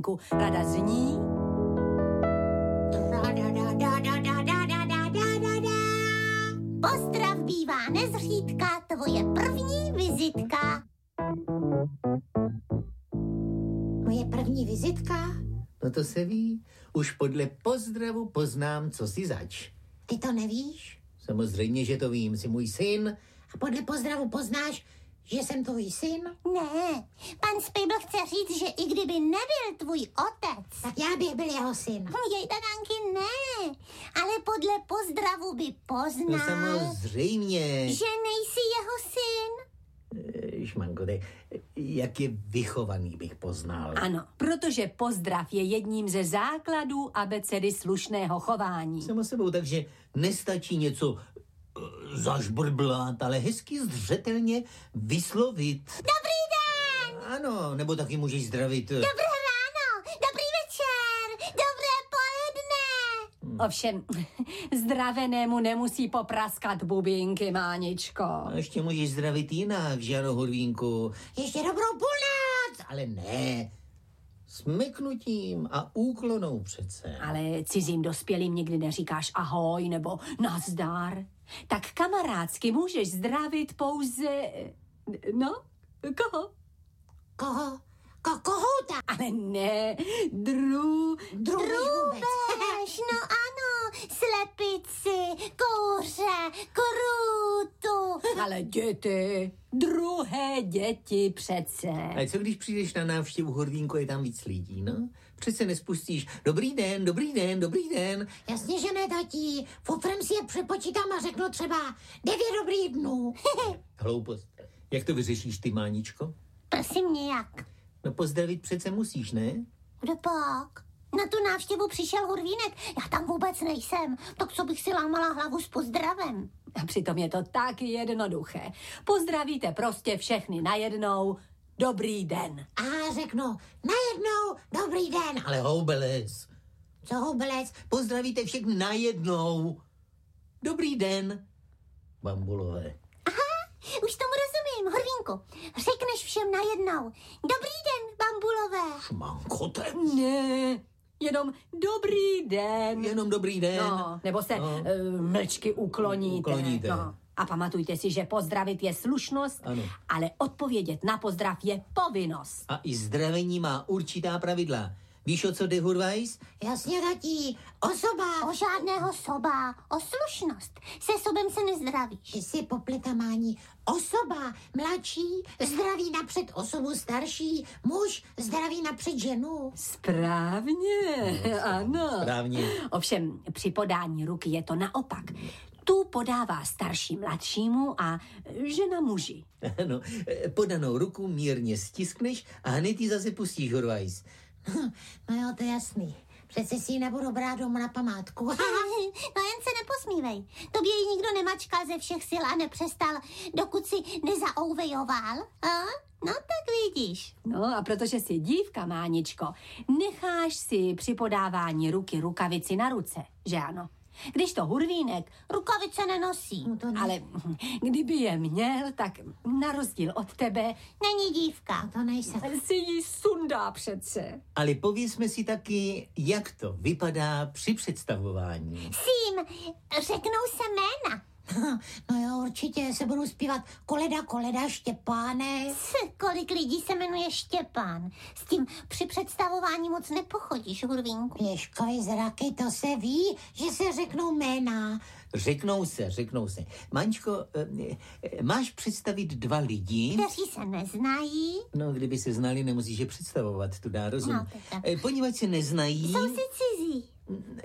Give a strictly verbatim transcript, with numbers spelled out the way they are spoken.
Hurvínku. Rada zní... Pozdrav bývá nezřídka, tvoje první vizitka. Moje první vizitka? No to se ví. Už podle pozdravu poznám, co si zač. Ty to nevíš? Samozřejmě, že to vím, jsi můj syn. A podle pozdravu poznáš, že jsem tvůj syn? Ne, pan Spejbl chce říct, že i kdyby nebyl tvůj otec, tak já bych byl jeho syn. Jej, Tadanky, ne, ale podle pozdravu by poznal, No samozřejmě. že nejsi jeho syn. Šmanko, tak jak je vychovaný, bych poznal. Ano, protože pozdrav je jedním ze základů abecedy slušného chování. Samo sebou, takže nestačí něco uh, zažbrblat, ale hezky zřetelně vyslovit. Dobrý den! Ano, nebo taky můžeš zdravit. Dobré ráno, dobrý večer, dobré poledne. Ovšem, zdravenému nemusí popraskat bubínky, Máničko. A ještě můžeš zdravit jinak, že ano, Hurvínku. Ještě dobrou půlnoc. Ale ne, smeknutím a úklonou přece. Ale cizím dospělým nikdy neříkáš ahoj nebo nazdar. Tak kamarádsky můžeš zdravit pouze... No, koho? Koho? Ko, kohouta. Ale ne, dru... Drůbež, no ano, slepici, kouře, krůtu. Ale děti, druhé děti přece. A co když přijdeš na návštěvu, Hurvínko, je tam víc lidí, no? Přece nespustíš dobrý den, dobrý den, dobrý den. Jasně, že ne, tatí. Fofrem si je přepočítám a řeknu třeba devět dobrých dnů. Hloupost. Jak to vyřešíš ty, Máničko? Prosím nějak. No pozdravit přece musíš, ne? Kde pak? Na tu návštěvu přišel Hurvínek. Já tam vůbec nejsem. Tak co bych si lámala hlavu s pozdravem? A přitom je to tak jednoduché. Pozdravíte prostě všechny najednou. Dobrý den. A řeknu najednou dobrý den. Ale houbelec. Co houbelec? Pozdravíte všechny najednou. Dobrý den, bambulové. Už tomu rozumím, Hurvínku. Řekneš všem najednou. Dobrý den, bambulové. Šmankote. Ne, jenom dobrý den. Jenom dobrý den. No, nebo se No. uh, mlčky ukloníte. Ukloníte. No. A pamatujte si, že pozdravit je slušnost, Ano. ale odpovědět na pozdrav je povinnost. A i zdravení má určitá pravidla. Víš, o co jde, Hurvajs? Jasně, tatí. Osoba. O žádného soba. O slušnost. Se sobem se nezdravíš. Ty jsi popletamání. Osoba mladší zdraví napřed osobu starší. Muž zdraví napřed ženu. Správně, ano. Správně. Ovšem, při podání ruky je to naopak. Tu podává starší mladšímu a žena muži. Ano, podanou ruku mírně stiskneš a hned ji zase pustíš, Hurvajs. No jo, to je jasný. Přece si ji nebudu brát domů na památku. No jen se neposmívej. Tobě ji nikdo nemačkal ze všech sil a nepřestal, dokud si nezaouvejoval. A? No tak vidíš. No a protože jsi dívka, Máničko, necháš si při podávání ruky rukavici na ruce, že ano? Když to Hurvínek Rukavice nenosí. No to ne. ale kdyby je měl, tak na rozdíl od tebe Není dívka. No to nejsem. si ji sundá přece. Ale povězme si taky, jak to vypadá při představování. Sím, řeknou se jména. No jo, určitě se budou zpívat koleda, koleda, Štěpáne. Kolik lidí se jmenuje Štěpán. S tím při představování moc nepochodíš, Hurvínku. Pěškovi zraky, to se ví, že se řeknou jména. Řeknou se, řeknou se. Maňčko, eh, eh, máš představit dva lidi? Kteří se neznají. No, kdyby se znali, nemusíš je představovat, tu dá rozum. No, to tak. Eh, Poněvadž se neznají... Jsou si cizí.